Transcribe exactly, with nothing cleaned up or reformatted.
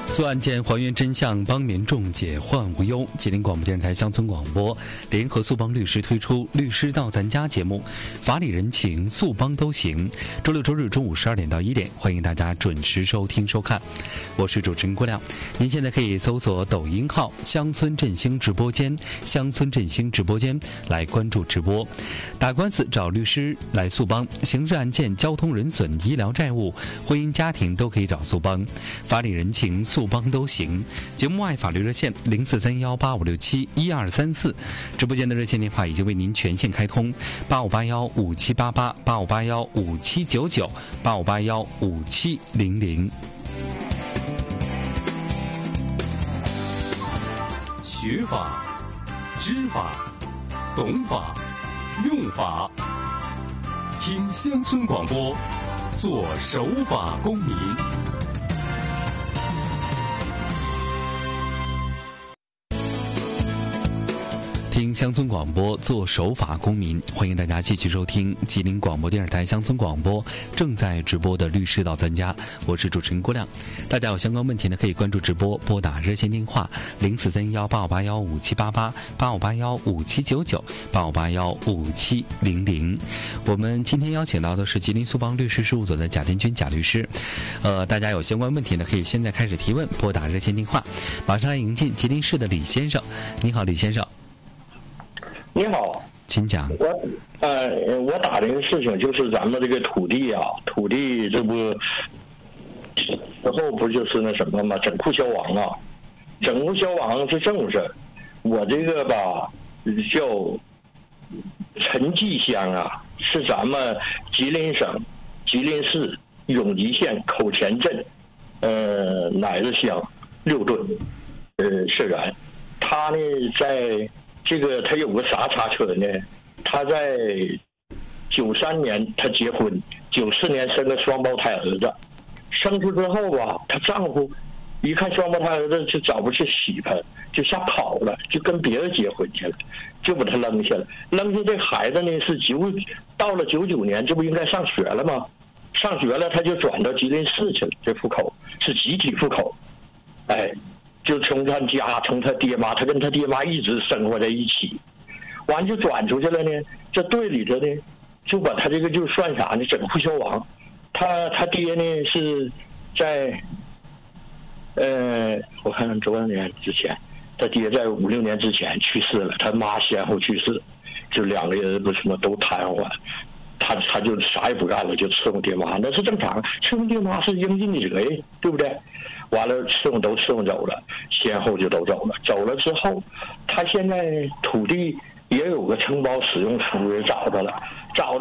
诉案件，还原真相，帮民众解患无忧。吉林广播电视台乡村广播联合诉帮律师推出《律师到咱家》节目，法理人情，诉帮都行。周六周日中午十二点到一点，欢迎大家准时收听收看。我是主持人郭亮，您现在可以搜索抖音号“乡村振兴直播间”、“乡村振兴直播间”来关注直播。打官司找律师来诉帮，刑事案件、交通人损、医疗债务、婚姻家庭都可以找诉帮，法理人情。诉帮都行。节目外法律热线零四三幺八五六七一二三四，直播间的热线电话已经为您全线开通，八五八幺五七八八、八五八幺五七九九、八五八幺五七零零。 学法、知法、懂法、用法，听乡村广播，做守法公民。 听乡村广播，做守法公民。欢迎大家继续收听吉林广播电视台乡村广播正在直播的律师到咱家，我是主持人郭亮。大家有相关问题呢，可以关注直播，拨打热线电话零四三幺八五八幺五七八八、八五八幺五七九九、八五八幺五七零零。我们今天邀请到的是吉林诉帮律师事务所的贾天军贾律师。呃，大家有相关问题呢，可以现在开始提问，拨打热线电话。马上来迎进吉林市的李先生。你好，李先生。 你好， 请讲。 我呃，我打这个事情就是咱们这个土地啊，土地这不之后不就是那什么吗？整库消亡啊，整库消亡是正事。我这个吧叫陈记乡啊，是咱们吉林省吉林市永吉县口前镇呃乃子乡六顿呃社员，他呢在。这个他有个啥插车呢？他在九三年他结婚，九四年生个双胞胎儿子，生出之后吧，她丈夫一看双胞胎儿子就找不去媳妇，就瞎跑了，就跟别人结婚去了，就把他扔下了。扔下这孩子呢是九到了九九年，这不应该上学了吗？上学了他就转到吉林市去了，这户口是集体户口，哎。就从他家，从他爹妈，他跟他爹妈一直生活在一起，完就转出去了呢。这队里头呢，就把他这个就算啥呢？整户消亡。他他爹呢是在，呃，我看多少年之前，他爹在五六年之前去世了，他妈先后去世，就两个人不什么都瘫痪。他他就啥也不干了，就伺候爹妈，那是正常。伺候爹妈是应尽的责任，对不对？完了，伺候都伺候走了，先后就都走了。走了之后，他现在土地也有个承包使用书也找到了，找到。